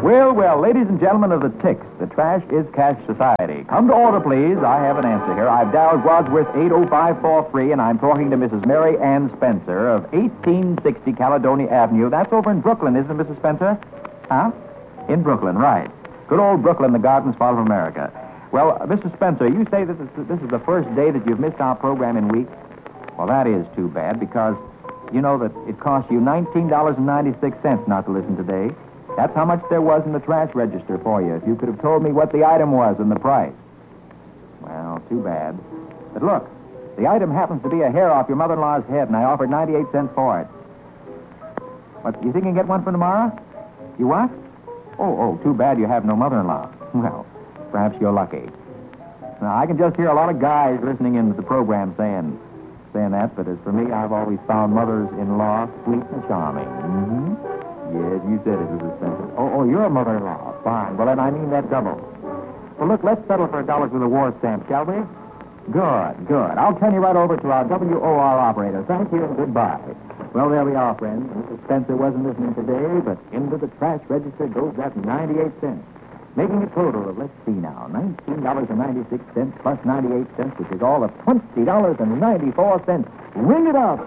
Well, ladies and gentlemen of the TICS, the Trash is Cash Society. Come to order, please. I have an answer here. I've dialed Wadsworth 80543, and I'm talking to Mrs. Mary Ann Spencer of 1860 Caledonia Avenue. That's over in Brooklyn, isn't it, Mrs. Spencer? Huh? In Brooklyn, right. Good old Brooklyn, the Garden Spot of America. Well, Mrs. Spencer, you say that this is the first day that you've missed our program in weeks? Well, that is too bad, because you know that it costs you $19.96 not to listen today. That's how much there was in the trash register for you, if you could have told me what the item was and the price. Well, too bad. But look, the item happens to be a hair off your mother-in-law's head, and I offered 98 cents for it. What, you think you can get one for tomorrow? You what? Oh, too bad you have no mother-in-law. Well, perhaps you're lucky. Now, I can just hear a lot of guys listening into the program saying that, but as for me, I've always found mothers-in-law sweet and charming. Mm-hmm. Yes, you said it, Mrs. Spencer. Oh, you're a mother-in-law. Fine. Well, then I mean that double. Well, look, let's settle for $1 with a war stamp, shall we? Good. I'll turn you right over to our WOR operator. Thank you and goodbye. Well, there we are, friends. Mrs. Spencer wasn't listening today, but into the trash register goes that 98 cents. Making a total of, let's see now, $19.96 plus 98 cents, which is all of $20.94. Ring it up.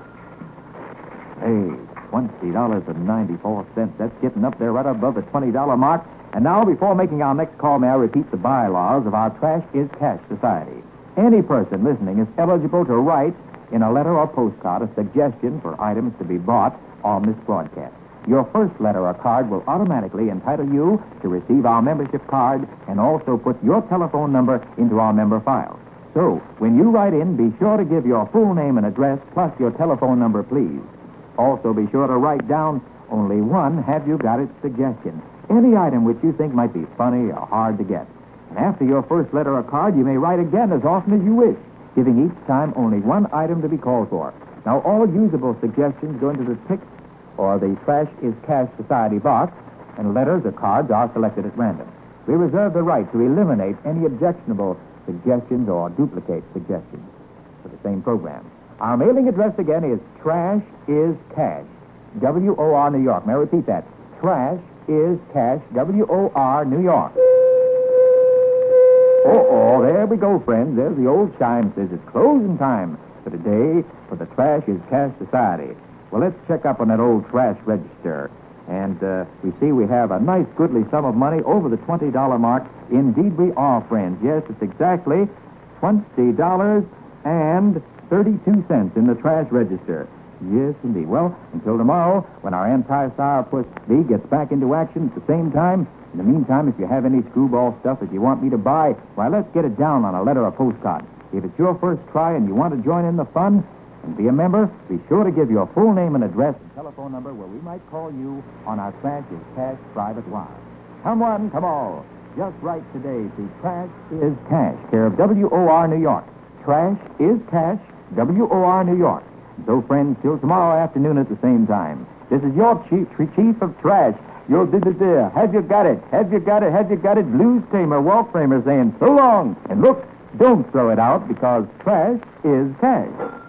Hey, $20.94. That's getting up there right above the $20 mark. And now, before making our next call, may I repeat the bylaws of our Trash is Cash Society. Any person listening is eligible to write in a letter or postcard a suggestion for items to be bought on this broadcast. Your first letter or card will automatically entitle you to receive our membership card and also put your telephone number into our member file. So, when you write in, be sure to give your full name and address plus your telephone number, please. Also, be sure to write down only one have-you-got-it suggestion. Any item which you think might be funny or hard to get. And after your first letter or card, you may write again as often as you wish, giving each time only one item to be called for. Now, all usable suggestions go into the TICS or the Trash is Cash Society box, and letters or cards are selected at random. We reserve the right to eliminate any objectionable suggestions or duplicate suggestions for the same program. Our mailing address again is Trash is Cash, WOR, New York. May I repeat that? Trash is Cash, WOR, New York. Oh, there we go, friends. There's the old chime says it's closing time for today for the Trash is Cash Society. Well, let's check up on that old trash register. And we see we have a nice, goodly sum of money over the $20 mark. Indeed we are, friends. Yes, it's exactly $20.32 in the trash register. Yes, indeed. Well, until tomorrow, when our anti-sourpuss League gets back into action at the same time. In the meantime, if you have any screwball stuff that you want me to buy, why, let's get it down on a letter or postcard. If it's your first try and you want to join in the fun and be a member, be sure to give your full name and address and telephone number where we might call you on our Trash is Cash private line. Come one, come all. Just write today to Trash is Cash, care of WOR, New York. Trash is Cash, WOR, New York. So, friends, till tomorrow afternoon at the same time. This is your chief of trash, your have you got it blues tamer, Walt Framer saying so long. And look, don't throw it out because trash is cash.